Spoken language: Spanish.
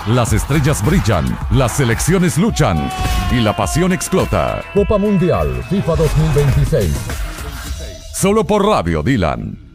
Las estrellas brillan, las selecciones luchan y la pasión explota. Copa Mundial FIFA 2026. Solo por Radio Dylan.